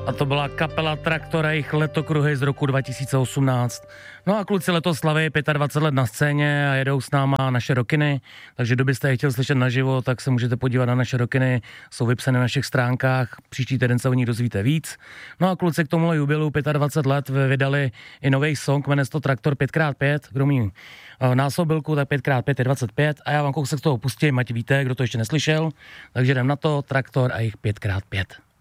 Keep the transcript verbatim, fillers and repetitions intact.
A to byla kapela Traktor a jejich Letokruhy z roku dva tisíce osmnáct. No a kluci letos slaví dvacet pět let na scéně a jedou s náma naše rokiny, takže kdo byste je chtěl slyšet naživo, tak se můžete podívat na naše rokiny, jsou vypsané na našich stránkách, příští týden se o nich dozvíte víc. No a kluci k tomuhle jubilu dvacet pět let vydali i nový song, jmenuje se to Traktor pět krát pět, kdo mý násobilku, tak pět krát pět je dvacet pět a já vám kousek z toho pustím, ať víte, kdo to ještě neslyšel, takže jdem na to, Traktor a jejich pět krát pět.